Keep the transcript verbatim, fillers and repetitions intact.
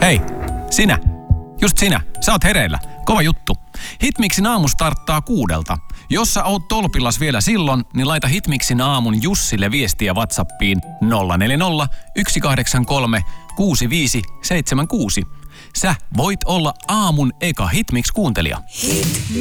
Hei, sinä. Just sinä. Sä oot hereillä. Kova juttu. Hitmixin aamu starttaa kuudelta. Jos sä oot tolpillas vielä silloin, niin laita Hitmixin aamun Jussille viestiä WhatsAppiin nolla neljä nolla, yksi kahdeksan kolme, kuusi viisi seitsemän kuusi. Sä voit olla aamun eka Hitmix-kuuntelija.